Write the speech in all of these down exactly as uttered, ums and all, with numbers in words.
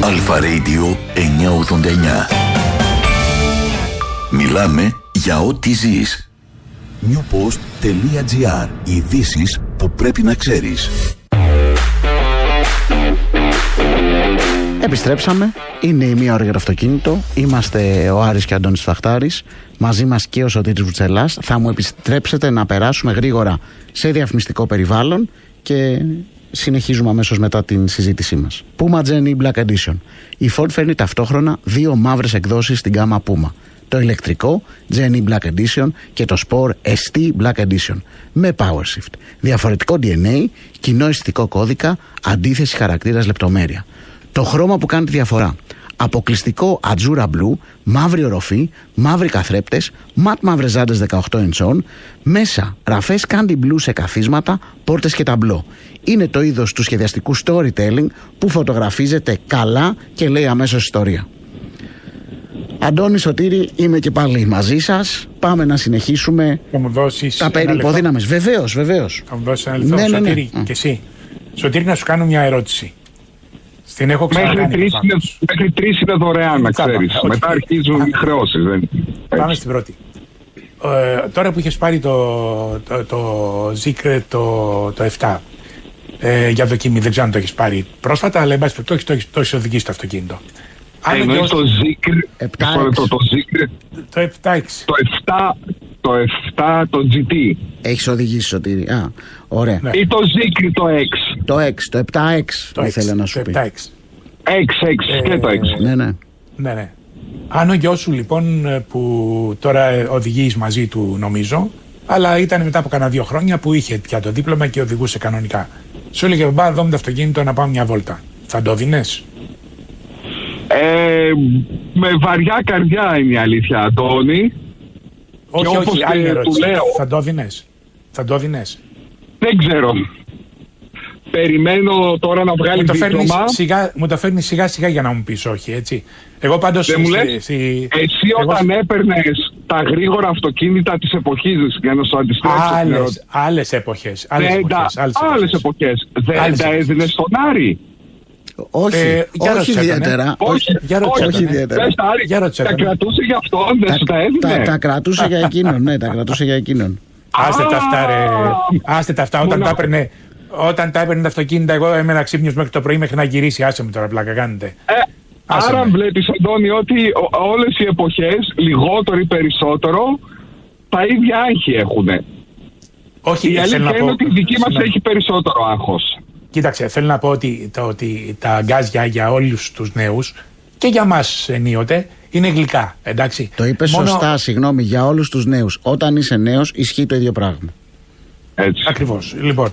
Αλφα Radio εννιακόσια ογδόντα εννιά. Μιλάμε για ό,τι ζεις. newpost.gr. Ειδήσεις που πρέπει να ξέρεις. Επιστρέψαμε. Είναι η μία ώρα για το αυτοκίνητο. Είμαστε ο Άρης και ο Αντώνης Φαχτάρης. Μαζί μας και ο Σωτήρης Βουτσελάς. Θα μου επιστρέψετε να περάσουμε γρήγορα σε διαφημιστικό περιβάλλον και συνεχίζουμε αμέσως μετά την συζήτησή μας. Puma Gen E Black Edition. Η Ford φέρνει ταυτόχρονα δύο μαύρες εκδόσεις στην γκάμα Puma. Το ηλεκτρικό Gen E Black Edition και το Sport ες τι Black Edition με PowerShift. Διαφορετικό ντι εν έι, κοινό αισθητικό κώδικα, αντίθεση χαρακτήρας λεπτομέρεια. Το χρώμα που κάνει τη διαφορά. Αποκλειστικό Azzurra Blue, μαύρη οροφή, μαύροι καθρέπτες, ματ μαύρες ζάντες δεκαοκτώ ιντσών, μέσα ραφές Candy Blue σε καθίσματα, πόρτες και ταμπλό. Είναι το είδος του σχεδιαστικού storytelling που φωτογραφίζεται καλά και λέει αμέσως ιστορία. Αντώνη, Σωτήρη, είμαι και πάλι μαζί σας. Πάμε να συνεχίσουμε θα μου δώσεις τα περί υποδύναμες. Βεβαίως, βεβαίως. Θα μου δώσεις ένα λεπτό, ναι, ναι, ναι. Σωτήρη, και εσύ. Σωτήρη, να σου κάνω μια ερώτηση. Στην έχω μέχρι τρεις είναι, μέχρι τρεις είναι δωρεάν, να ξέρεις. Okay. Μετά αρχίζουν οι χρεώσεις. Δεν... Πάμε στην πρώτη. Ε, τώρα που είχες πάρει το, το, το Zikr το, το επτά ε, για δοκιμή, δεν ξέρω αν το έχεις πάρει πρόσφατα, αλλά εν πάση περιπτώσει το έχεις, το έχεις οδηγήσει το αυτοκίνητο. Εννοείς το Zikr, το, το Zikr, το επτά εξ. Το επτά, το επτά, το τζι τι. Έχεις οδηγήσει, Σωτήρη. Α, ωραία. Ναι. Ή το Zikr το X. Το X, το επτά εξ, το ήθελα να σου το πει. επτά εξ. έξι έξι ε, και το X. Ναι, ναι. Ναι, ναι. Αν ο γιος σου λοιπόν που τώρα οδηγείς μαζί του νομίζω, αλλά ήταν μετά από κανένα δύο χρόνια που είχε πια το δίπλωμα και οδηγούσε κανονικά. Σου έλεγε μπα δω με το αυτοκίνητο να πάω μια βόλτα. Θα το δίνες? Ε, με βαριά καρδιά είναι η αλήθεια, Αντώνη. Όχι, και όχι, άλλη ερώτηση. Λέω, θα το δίνες? Θα το δίνες? Δεν ξέρω. Περιμένω τώρα να βγάλει μου το δίπλωμα. Σιγά, μου το φέρνει σιγά σιγά για να μου πεις όχι, έτσι. Εγώ πάντως... Δεν μου λες, εσύ, εσύ εγώ... όταν έπαιρνες τα γρήγορα αυτοκίνητα της εποχής για να σου αντιστρέψω. Άλλες, άλλες εποχές. Άλλες δεν εποχές. Τα, άλλες άλλες εποχές. Δεν τα έδινες στον Άρη? Όχι, ε, όχι ιδιαίτερα. Όχι, για όχι, όχι ιδιαίτερα. Τα κρατούσε για αυτόν, δεν σου τα έδινε? Τα, τα κρατούσε για εκείνον, ναι, τα κρατούσε για εκείνον. Άστε τα αυτά, ρε. Άστε τα αυτά. Όταν τα έπαιρνε, όταν τα έπαιρνε τα αυτοκίνητα, εγώ έμενα ξύπνιος μέχρι το πρωί μέχρι να γυρίσει. Άσε με τώρα, πλάκα κάνετε. Ε, άρα βλέπεις, Αντώνη, ότι όλες οι εποχές, λιγότερο ή περισσότερο, τα ίδια άγχη έχουν. Όχι, η αλήθεια είναι ότι η δική μας έχει περισσότερο άγχος. Κοίταξε, θέλω να πω ότι, το, ότι τα γκάζια για όλους τους νέους και για μας ενίοτε είναι γλυκά, εντάξει. Το είπες Μόνο... σωστά, συγγνώμη, για όλους τους νέους. Όταν είσαι νέος ισχύει το ίδιο πράγμα. Έτσι. Ακριβώς. Λοιπόν,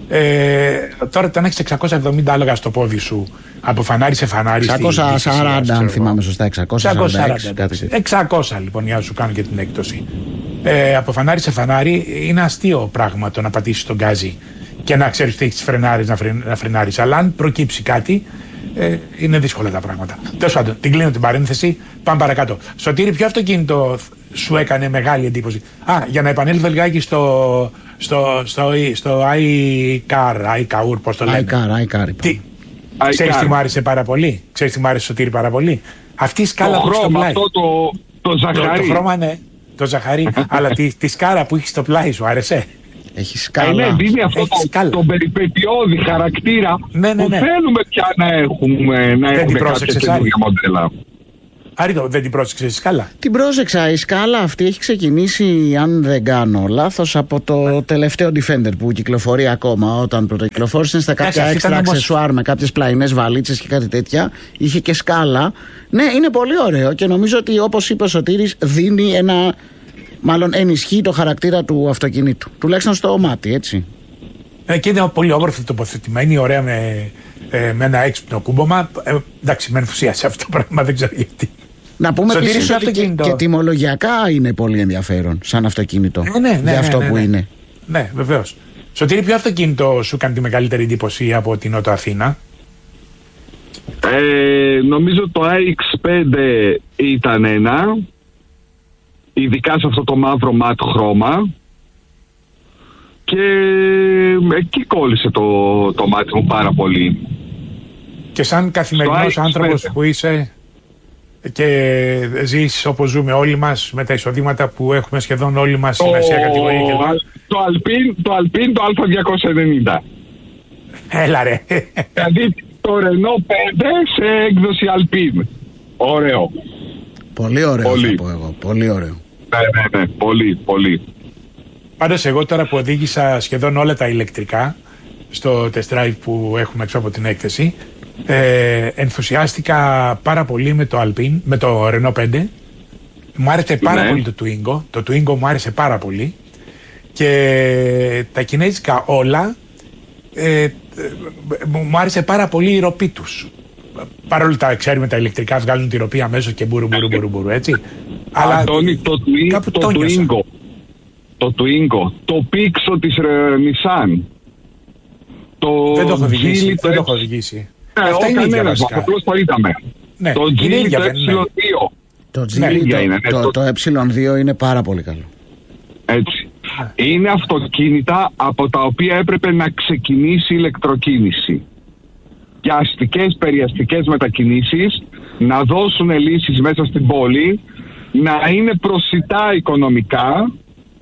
ε, τώρα όταν έχεις εξακόσια εβδομήντα άλογα στο πόδι σου από φανάρι σε φανάρι. εξακόσια σαράντα, αν θυμάμαι σωστά, εξακόσια σαράντα έξι, εξακόσια λοιπόν, για να σου κάνω και την έκπτωση. Ε, από φανάρι σε φανάρι είναι αστείο πράγμα το να πατήσεις τον γκάζι και να ξέρεις ότι έχεις φρενάρεις να, φρεν, να φρενάρεις. Αλλά αν προκύψει κάτι, ε, είναι δύσκολα τα πράγματα. Τέλος πάντων, την κλείνω την παρένθεση. Πάμε παρακάτω. Σωτήρη, ποιο αυτοκίνητο σου έκανε μεγάλη εντύπωση? Α, για να επανέλθω λιγάκι στο, στο, στο, στο iCar, iCar, πώς το λένε. iCar, iCar. Τι, ξέρεις τι μου άρεσε πάρα πολύ? Ξέρεις τι μου άρεσε, Σωτήρη, πάρα πολύ? Αυτή η σκάλα το που έχει στο πλάι. Αυτό το, το ζαχαρί. Το, το χρώμα, ναι, το ζαχαρί. Αλλά τη, τη σκάρα που έχει στο πλάι σου άρεσε? Έχει σκάλα. Ε, ναι, δίνει αυτό το, τον περιπετειώδη χαρακτήρα ναι, ναι, ναι. που θέλουμε πια να έχουμε, να έχουμε κάποια καινούργια μοντέλα. Άρητο, δεν την πρόσεξες η σκάλα? Την πρόσεξα. Η σκάλα αυτή έχει ξεκινήσει, αν δεν κάνω λάθος, από το τελευταίο Defender που κυκλοφορεί ακόμα. Όταν πρωτοκυκλοφόρησε στα κάποια έξτρα αξεσουάρ με κάποιες πλαϊνές βαλίτσες και κάτι τέτοια. Είχε και σκάλα. Ναι, είναι πολύ ωραίο και νομίζω ότι, όπως είπε ο Σωτήρης, δίνει ένα. Μάλλον ενισχύει το χαρακτήρα του αυτοκινήτου. Τουλάχιστον στο μάτι, έτσι. Ε, και είναι πολύ όμορφη τοποθετημένη, ωραία με, ε, με ένα έξυπνο κούμπομα. Ε, εντάξει, με ενθουσίασε αυτό το πράγμα, δεν ξέρω γιατί. Να πούμε επίσης ότι αυτοκίνητο. Και, και τιμολογιακά είναι πολύ ενδιαφέρον σαν αυτοκίνητο. Ε, ναι, ναι, για αυτό ναι, ναι, ναι, που ναι. είναι. Ναι, βεβαίως. Σωτήρη, ποιο αυτοκίνητο σου κάνει τη μεγαλύτερη εντύπωση από την Νότο Αθήνα? Ε, νομίζω το άι εξ πέντε ήταν ένα. Ειδικά σε αυτό το μαύρο ματ χρώμα. Και εκεί κόλλησε το, το μάτι μου πάρα πολύ. Και Και σαν καθημερινός άνθρωπος που είσαι και ζεις όπως ζούμε όλοι μας, με τα εισοδήματα που έχουμε σχεδόν όλοι μας στη μεσαία κατηγορία κλπ. Το Alpine, το Alpine το Α διακόσια ενενήντα. Έλα ρε. Δηλαδή το Renault πέντε σε έκδοση Alpine. Ωραίο. Πολύ ωραίο πολύ. Θα πω εγώ. Πολύ ωραίο. Ναι, ναι, ναι. Πολύ, πολύ. Πάντως εγώ τώρα που οδήγησα σχεδόν όλα τα ηλεκτρικά στο test drive που έχουμε έξω από την έκθεση, ε, ενθουσιάστηκα πάρα πολύ με το Alpine, με το Renault πέντε. Μου άρεσε πάρα ναι. πολύ το Twingo. Το Twingo μου άρεσε πάρα πολύ. Και τα κινέζικα όλα, ε, μου άρεσε πάρα πολύ η ροπή τους. Παρόλο τα ξέρουμε τα ηλεκτρικά βγάζουν τη ροπή αμέσως και μπουρου μπουρου μπουρου, μπουρου έτσι. Αλλά Αντώνη, το, το, το, Twingo, το Twingo, το Pixo της Nissan, το δεν το έχω οδηγήσει, Geely, δεν το έχω οδηγήσει. Ναι, αυτά είναι ίδια βασικά. Απλώς το είδαμε. Ναι, το Geely το ε δύο. Το Geely ναι, είναι, το, το, το ε δύο είναι πάρα πολύ καλό. Έτσι. Είναι αυτοκίνητα από τα οποία έπρεπε να ξεκινήσει η ηλεκτροκίνηση. Για αστικές, περιαστικές μετακινήσεις, να δώσουν λύσεις μέσα στην πόλη, να είναι προσιτά οικονομικά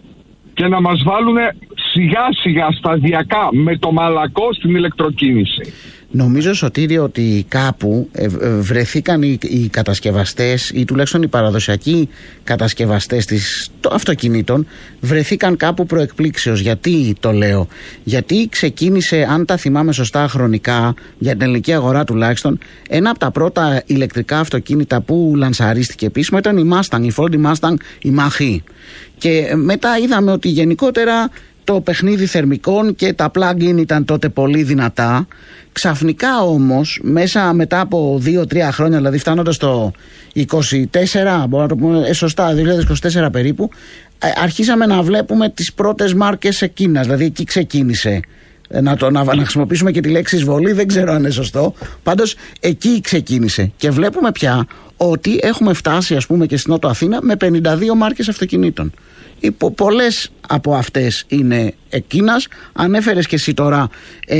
και να μας βάλουν σιγά σιγά σταδιακά με το μαλακό στην ηλεκτροκίνηση. Νομίζω, Σωτήρη, ότι κάπου βρεθήκαν οι, οι κατασκευαστές ή τουλάχιστον οι παραδοσιακοί κατασκευαστές της, των αυτοκινήτων βρεθήκαν κάπου προεκπλήξεως. Γιατί το λέω? Γιατί ξεκίνησε, αν τα θυμάμαι σωστά χρονικά, για την ελληνική αγορά τουλάχιστον, ένα από τα πρώτα ηλεκτρικά αυτοκίνητα που λανσαρίστηκε επίσημα ήταν η Mustang, η Ford Mustang, η Mach-E. Και μετά είδαμε ότι γενικότερα το παιχνίδι θερμικών και τα plug-in ήταν τότε πολύ δυνατά. Ξαφνικά όμως, μέσα μετά από δύο τρία χρόνια, δηλαδή φτάνοντας το είκοσι τέσσερα, μπορώ να το πούμε ε, σωστά, δύο χιλιάδες είκοσι τέσσερα περίπου, αρχίσαμε να βλέπουμε τις πρώτες μάρκες εκείνας, δηλαδή εκεί ξεκίνησε. Να, το, να, να χρησιμοποιήσουμε και τη λέξη εισβολή, δεν ξέρω αν είναι σωστό. Πάντως εκεί ξεκίνησε. Και βλέπουμε πια ότι έχουμε φτάσει, ας πούμε, και στην Νότο Αθήνα με πενήντα δύο μάρκες αυτοκινήτων. Πολλές από αυτές είναι εκείνας. Ανέφερες και εσύ τώρα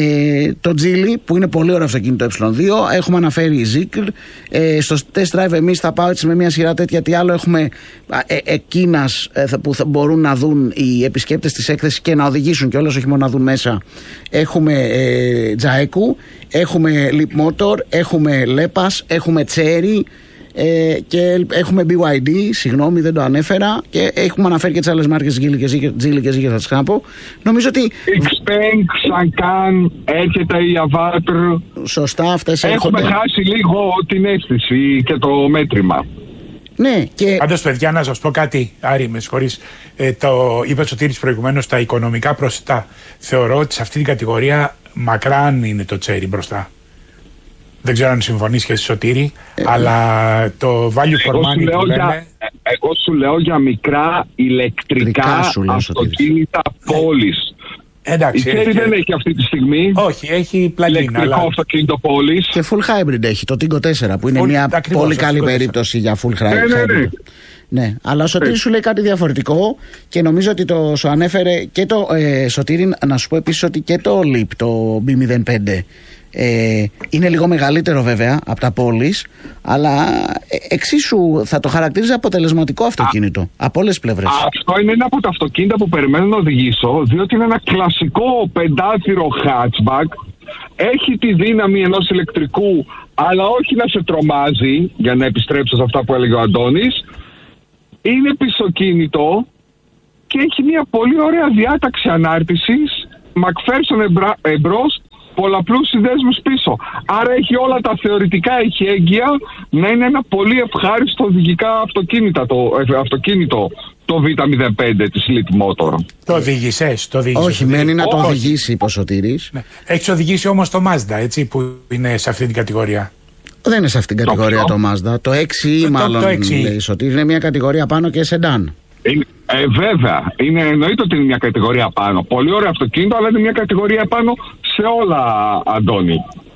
ε, το Geely, που είναι πολύ ωραίο αυτοκίνητο ε δύο. Έχουμε αναφέρει η Zeekr. ε, Στο test drive εμείς θα πάω έτσι με μια σειρά τέτοια. Τι άλλο έχουμε ε, εκείνας ε, που θα μπορούν να δουν οι επισκέπτες της έκθεσης και να οδηγήσουν κιόλας, όχι μόνο να δουν μέσα. Έχουμε ε, Jaeku, έχουμε Leap Motor, έχουμε Lepas, έχουμε Chery. Ε, και έχουμε μπι γουάι ντι, συγγνώμη δεν το ανέφερα, και έχουμε αναφέρει και τις άλλες μάρκες Geely και Zeekr, θα τις ξαναπώ. Νομίζω ότι Xpeng, Sankan, έρχεται η Avatar. Σωστά, αυτές έχουμε έρχονται. χάσει λίγο την αίσθηση και το μέτρημα. Ναι, και... Πάντως, παιδιά, να σας πω κάτι, Άρη, με συγχωρείς, ε, το είπε ο Σωτήρης προηγουμένως, τα οικονομικά προσιτά. Θεωρώ ότι σε αυτή την κατηγορία μακράν είναι το Chery μπροστά. Δεν ξέρω αν συμφωνείς και εσύ, Σωτήρη, ε, αλλά το value for money που λέμε... Για, εγώ σου λέω για μικρά ηλεκτρικά αυτοκίνητα πόλης. Εντάξει, η Chery δεν έχει αυτή τη στιγμή. Όχι, έχει plug-in. Ηλεκτρικό αλλά... αυτοκίνητο πόλης. Και full hybrid έχει, το Tingo τέσσερα, που είναι full, μια ακριβώς, πολύ καλή περίπτωση για full hybrid. Ναι, ναι, ναι. Ναι, αλλά ο Σωτήρης σου λέει κάτι διαφορετικό και νομίζω ότι το σου ανέφερε και το ε, Σωτήρη, να σου πω επίσης ότι και το Leap, το μπι μηδέν πέντε, ε, είναι λίγο μεγαλύτερο βέβαια από τα πόλεις, αλλά ε, εξίσου θα το χαρακτηρίζει αποτελεσματικό αυτοκίνητο. Α, από όλες τις πλευρές. Αυτό είναι ένα από τα αυτοκίνητα που περιμένω να οδηγήσω, διότι είναι ένα κλασικό πεντάθυρο hatchback. Έχει τη δύναμη ενός ηλεκτρικού, αλλά όχι να σε τρομάζει, για να επιστρέψω σε αυτά που έλεγε ο Αντώνης. Είναι πισωκίνητο και έχει μια πολύ ωραία διάταξη ανάρτησης, McPherson εμπρός, πολλαπλούς συνδέσμους πίσω. Άρα έχει όλα τα θεωρητικά εχέγγυα να είναι ένα πολύ ευχάριστο οδηγικά αυτοκίνητα, το, αυτοκίνητο το βι μηδέν πέντε της Leap Motor. Το οδήγησες, το οδήγησες. Όχι, μένει να το οδηγήσει, είπε ο Σωτήρης. Ναι. Έχεις οδηγήσει όμως το Mazda, έτσι, που είναι σε αυτή την κατηγορία. Δεν είναι σε αυτήν την κατηγορία το, το Mazda. Το έξι ι μάλλον, λέει Σωτήρη, είναι μια κατηγορία πάνω και σεντάν. Είναι, ε, βέβαια, είναι, εννοείται ότι είναι μια κατηγορία πάνω. Πολύ ωραίο αυτοκίνητο, αλλά είναι μια κατηγορία πάνω σε όλα, Αντώνη.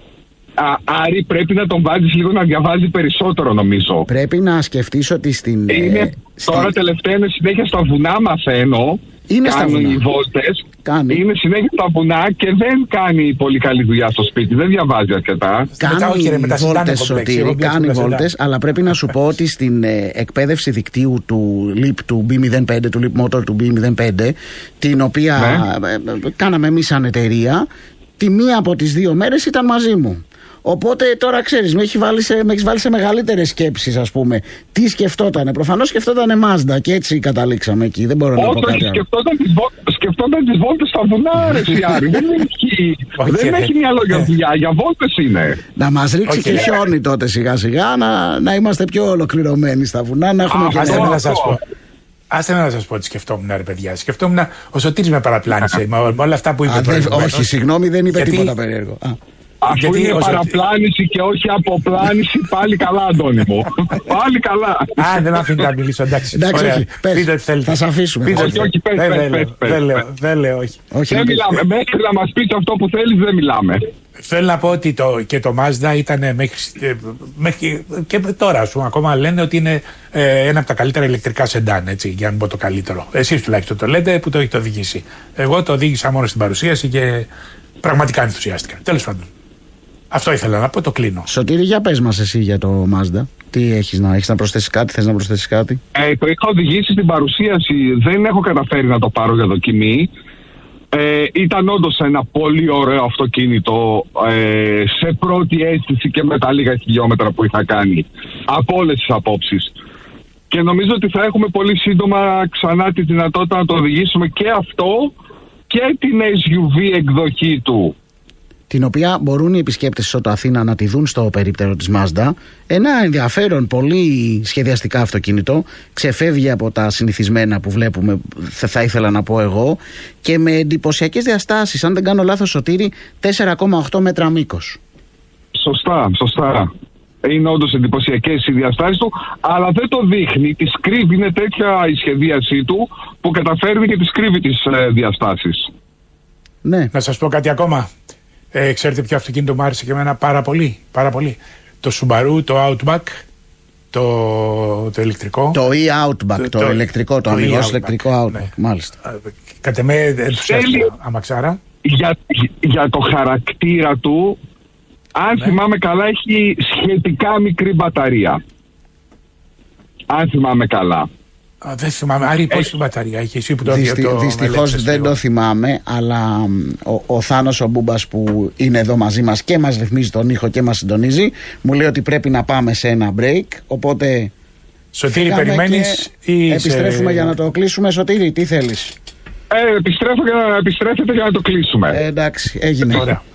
Α, Άρη, πρέπει να τον βάζεις λίγο να διαβάζει περισσότερο, νομίζω. Πρέπει να σκεφτείς ότι στην... Είναι, ε, τώρα στην... τελευταία είναι συνέχεια στα βουνά, μαθαίνω. Είναι στα βουνά. Οι βόλτες. Κάνει. Είναι συνέχεια στα βουνά και δεν κάνει πολύ καλή δουλειά στο σπίτι. Δεν διαβάζει αρκετά. Κάνει βόλτες, Σωτήρη, κάνει βόλτες, αλλά πρέπει να σου πω ότι στην ε, εκπαίδευση δικτύου του Leap, του μπι μηδέν πέντε, του Leap Motor του μπι μηδέν πέντε, την οποία ναι. ε, ε, κάναμε εμείς σαν εταιρεία, τη μία από τις δύο μέρες ήταν μαζί μου. Οπότε τώρα ξέρεις, με έχει βάλει σε, με έχεις βάλει σε μεγαλύτερες σκέψεις, ας πούμε. Τι σκεφτότανε. Προφανώς σκεφτότανε Mazda και έτσι καταλήξαμε εκεί. Δεν μπορώ να πω κάτι άλλο. Σκεφτόταν τις, βο... σκεφτόταν τις βόλτες στα βουνά, ρε Σιάρη. Δεν έχει, δεν έχει μυαλό για δουλειά. Για βόλτες είναι. Να μας ρίξει και χιόνι τότε σιγά σιγά, να, να είμαστε πιο ολοκληρωμένοι στα βουνά, να έχουμε. Α, και άστε να σας πω. Άστε να σας πω τι σκεφτόμουν, ρε παιδιά. Σκεφτόμουν, ο Σωτήρης με παραπλάνησε με όλα αυτά που είπε. Όχι, συγγνώμη, δεν είπε τίποτα περίεργο. Αφού γιατί είναι όσο... παραπλάνηση και όχι αποπλάνηση, πάλι καλά, Αντώνη μου. Πάλι καλά. Α, δεν αφήνει να μιλήσω, εντάξει. Εντάξει, όχι, πες, θα σε αφήσουμε. Πείτε, όχι, όχι, πες, δεν, πες, πες, πες, δεν, λέω, δεν λέω, όχι. όχι δεν μιλάμε. Πες. Μέχρι να μας πεις αυτό που θέλεις, δεν μιλάμε. Θέλω να πω ότι το, και το Mazda ήταν μέχρι, μέχρι και τώρα, ας πούμε, ακόμα λένε ότι είναι ε, ένα από τα καλύτερα ηλεκτρικά σεντάν, έτσι, για να μην πω το καλύτερο. Εσείς τουλάχιστον το λέτε που το έχετε οδηγήσει. Εγώ το οδήγησα μόνο στην παρουσίαση και πραγματικά ενθουσιάστηκα. Τέλος πάντων. Αυτό ήθελα να πω, το κλείνω. Σωτήρη, για πες μας εσύ για το Mazda. Τι έχεις να, έχεις να προσθέσεις κάτι, θες να προσθέσεις κάτι? Ε, το είχα οδηγήσει στην παρουσίαση, δεν έχω καταφέρει να το πάρω για δοκιμή. Ε, ήταν όντως ένα πολύ ωραίο αυτοκίνητο ε, σε πρώτη αίσθηση και με τα λίγα χιλιόμετρα που είχα κάνει. Από όλες τις απόψεις. Και νομίζω ότι θα έχουμε πολύ σύντομα ξανά τη δυνατότητα να το οδηγήσουμε και αυτό και την ες γιου βι εκδοχή του. Την οποία μπορούν οι επισκέπτες στο Αθήνα να τη δουν στο περίπτερο της Mazda. Ένα ενδιαφέρον, πολύ σχεδιαστικά αυτοκίνητο. Ξεφεύγει από τα συνηθισμένα που βλέπουμε, θα, θα ήθελα να πω εγώ, και με εντυπωσιακές διαστάσεις. Αν δεν κάνω λάθος, Σωτήρη, τέσσερα κόμμα οκτώ μέτρα μήκος. Σωστά, σωστά. Είναι όντως εντυπωσιακές οι διαστάσεις του, αλλά δεν το δείχνει. Τη κρύβει, είναι τέτοια η σχεδίασή του που καταφέρνει και τη κρύβει τις ε, διαστάσεις. Ναι. Να σας πω κάτι ακόμα. Ε, ξέρετε ποιο αυτοκίνητο μου άρεσε και εμένα πάρα πολύ, πάρα πολύ. Το Subaru, το Outback, το, το ηλεκτρικό. Το e-Outback, το, το, το ηλεκτρικό, το, το αμυγός ηλεκτρικό Outback, ναι. Μάλιστα. Κατ' εμέ ενθουσιάστηκα, αμαξάρα. Για, για το χαρακτήρα του, αν ναι. θυμάμαι καλά, έχει σχετικά μικρή μπαταρία. Αν θυμάμαι καλά. Α, δεν θυμάμαι. Άρη, πόση μπαταρία έχει εσύ που το Δυστι, το Δυστυχώς δεν το θυμάμαι, αλλά ο, ο Θάνος ο Μπούμπας που είναι εδώ μαζί μας και μας ρυθμίζει τον ήχο και μας συντονίζει, μου λέει ότι πρέπει να πάμε σε ένα break, οπότε Σωτήρη, περιμένεις ή επιστρέφουμε σε... για να το κλείσουμε. Σωτήρη, τι θέλεις? Ε, επιστρέφω για να, επιστρέφετε για να το κλείσουμε. Ε, εντάξει, έγινε. Ωραία.